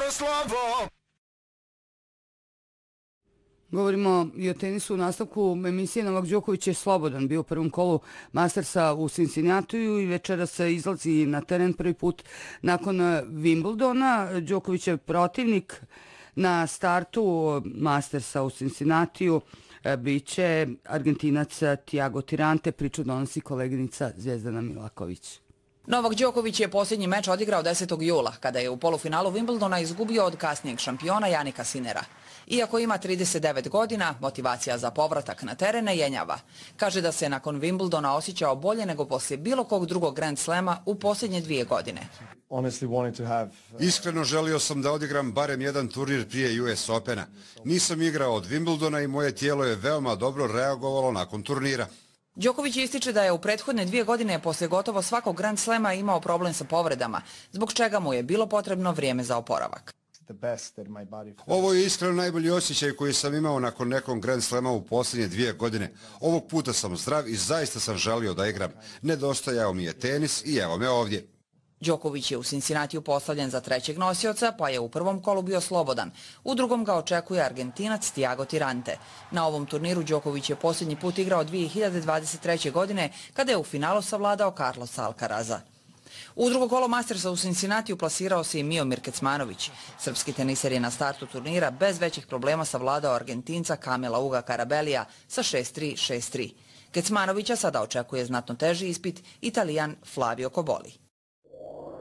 slovo. Govorimo i o tenisu u nastavku emisije. Novak Đoković je slobodan bio u prvom kolu Mastersa u Cincinnatiju i večera se izlazi na teren prvi put nakon Wimbledona. Đoković je protivnik na startu Mastersa u Cincinnatiju. Biće Argentinac Thiago Tirante, priču donosi koleginica Zvezdana Milaković. Novak Đoković je posljednji meč odigrao 10. jula, kada je u polufinalu Wimbledona izgubio od kasnijeg šampiona Janika Sinera. Iako ima 39 godina, motivacija za povratak na teren ne jenjava. Kaže da se nakon Wimbledona osjećao bolje nego poslije bilo kog drugog Grand Slama u posljednje 2 godine. Iskreno želio sam da odigram barem jedan turnir prije US Opena. Nisam igrao od Wimbledona i moje tijelo je veoma dobro reagovalo nakon turnira. Đoković ističe da je u prethodne 2 godine poslije gotovo svakog Grand Slama imao problem sa povredama, zbog čega mu je bilo potrebno vrijeme za oporavak. Ovo je iskreno najbolji osjećaj koji sam imao nakon nekog Grand Slama u posljednje 2 godine. Ovog puta sam zdrav i zaista sam želio da igram. Nedostajao mi je tenis i evo me ovdje. Đoković je u Cincinnatiju postavljen za 3. nosioca, pa je u prvom kolu bio slobodan. U drugom ga očekuje Argentinac Thiago Tirante. Na ovom turniru Đoković je posljednji put igrao 2023. godine, kada je u finalu savladao Carlosa Alcaraza. U drugo kolo Mastersa u Cincinnatiju plasirao se i Miomir Kecmanović. Srpski teniser je na startu turnira bez većih problema savladao Argentinca Kamila Uga Karabelija sa 6-3, 6-3. Kecmanovića sada očekuje znatno teži ispit Italijan Flavio Cobolli.